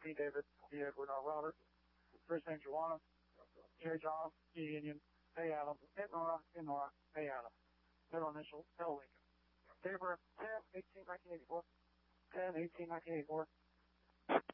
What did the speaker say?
P. David, P. Edward, R. Robert. First name Joanna, J. John, E. Union, A. Adam, N. Nora, N. Nora, A. Adam. Middle initial, L. Lincoln. Date of birth, 10/18/1984. 10/18/1984.